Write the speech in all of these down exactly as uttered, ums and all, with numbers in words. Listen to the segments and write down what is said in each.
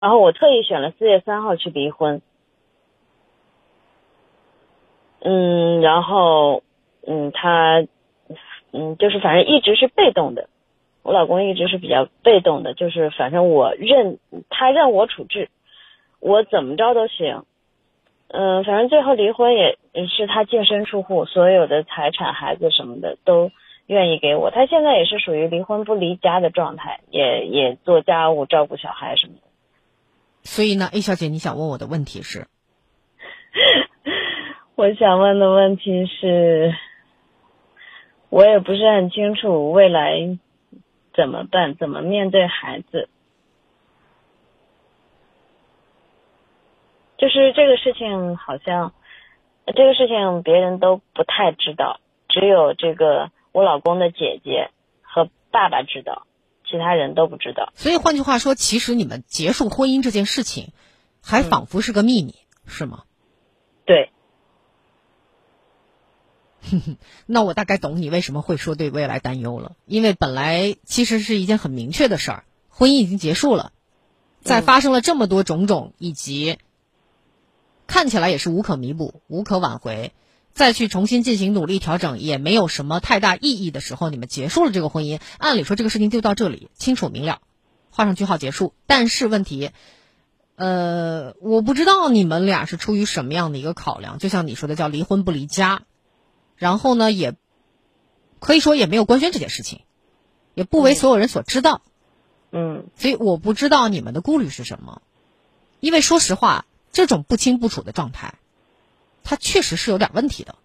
然后我特意选了四月三号去离婚。嗯，然后嗯他嗯就是反正一直是被动的，我老公一直是比较被动的，就是反正我任他任我处置，我怎么着都行。嗯、呃，反正最后离婚也也是他净身出户，所有的财产、孩子什么的都愿意给我。他现在也是属于离婚不离家的状态，也也做家务、照顾小孩什么的。 所以呢 A 小姐，你想问我的问题是？ 我想问的问题是，我也不是很清楚未来怎么办，怎么面对孩子。就是这个事情好像这个事情别人都不太知道，只有这个我老公的姐姐和爸爸知道，其他人都不知道。 所以换句话说，其实你们结束婚姻这件事情还仿佛是个秘密、嗯、是吗？ 对。 那我大概懂你为什么会说对未来担忧了，因为本来其实是一件很明确的事儿，婚姻已经结束了，在发生了这么多种种以及看起来也是无可弥补、无可挽回，再去重新进行努力调整也没有什么太大意义的时候，你们结束了这个婚姻，按理说这个事情就到这里，清楚明了，画上句号结束。但是问题呃，我不知道你们俩是出于什么样的一个考量，就像你说的叫离婚不离家，然后呢也可以说也没有官宣这件事情，也不为所有人所知道。 嗯， 所以我不知道你们的顾虑是什么，因为说实话这种不清不楚的状态它确实是有点问题的。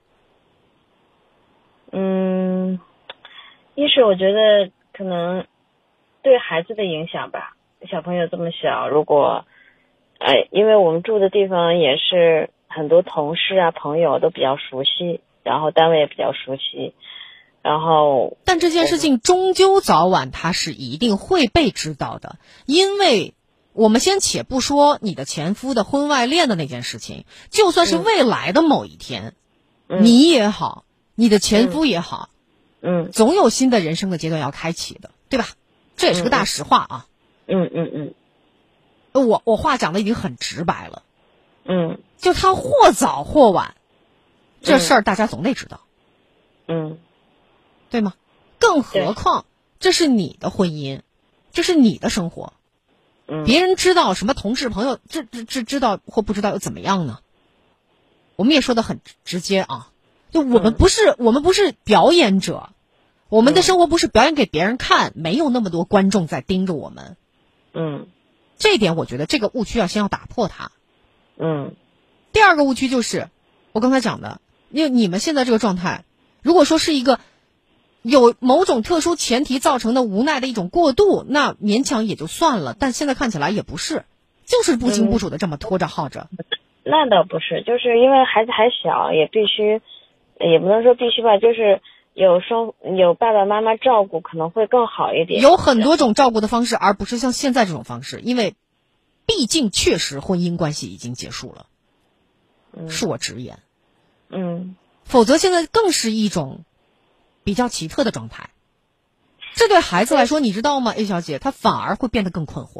嗯，一是我觉得可能对孩子的影响吧，小朋友这么小，如果哎，因为我们住的地方也是很多同事啊朋友都比较熟悉，然后单位也比较熟悉，然后但这件事情终究早晚它是一定会被知道的，因为我们先且不说你的前夫的婚外恋的那件事情，就算是未来的某一天、嗯、你也好，你的前夫也好， 嗯， 总有新的人生的阶段要开启的，对吧？这也是个大实话啊。 嗯嗯嗯， 我我话讲的已经很直白了。 嗯， 就他或早或晚，这事儿大家总得知道。 嗯， 对吗？更何况这是你的婚姻，这是你的生活。 嗯， 别人知道什么同事朋友知知知知道或不知道又怎么样呢？我们也说的很直接啊，就我们不是、嗯、我们不是表演者，我们的生活不是表演给别人看，没有那么多观众在盯着我们。 嗯， 这一点我觉得这个误区要先要打破它。 嗯， 第二个误区就是我刚才讲的，因为你们现在这个状态，如果说是一个有某种特殊前提造成的无奈的一种过渡，那勉强也就算了，但现在看起来也不是，就是不清不楚的这么拖着耗着、 嗯、那倒不是，就是因为孩子还小，也必须也不能说必须吧，就是有双有爸爸妈妈照顾可能会更好一点， 有很多种照顾的方式，而不是像现在这种方式，因为毕竟确实婚姻关系已经结束了、嗯、恕我直言。 嗯， 否则现在更是一种比较奇特的状态，这对孩子来说你知道吗 A 小姐，她反而会变得更困惑。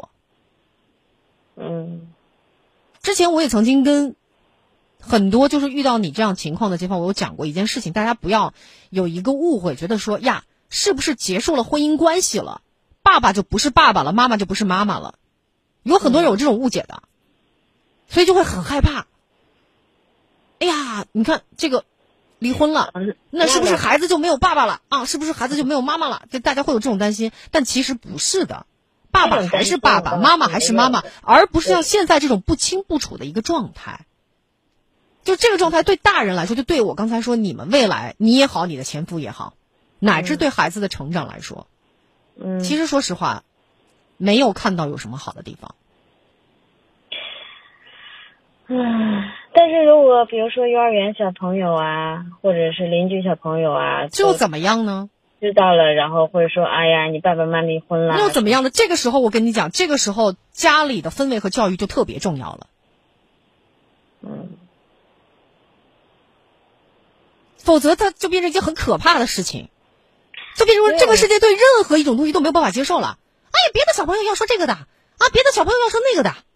嗯， 之前我也曾经跟很多就是遇到你这样情况的街坊，我有讲过一件事情，大家不要有一个误会，觉得说呀是不是结束了婚姻关系了，爸爸就不是爸爸了，妈妈就不是妈妈了，有很多人有这种误解的、嗯、所以就会很害怕。哎呀你看这个离婚了，那是不是孩子就没有爸爸了啊？是不是孩子就没有妈妈了？就大家会有这种担心，但其实不是的，爸爸还是爸爸，妈妈还是妈妈，而不是像现在这种不清不楚的一个状态。就这个状态对大人来说，就对我刚才说你们未来你也好，你的前夫也好，乃至对孩子的成长来说，嗯，其实说实话没有看到有什么好的地方。 嗯，但是如果比如说幼儿园小朋友啊，或者是邻居小朋友啊， 就怎么样呢？ 知道了，然后会说哎呀你爸爸妈妈离婚了， 那又怎么样呢？这个时候我跟你讲，这个时候家里的氛围和教育就特别重要了。 嗯， 否则它就变成一件很可怕的事情，就变成这个世界对任何一种东西都没有办法接受了。哎呀别的小朋友要说这个的， 啊，别的小朋友要生那个的，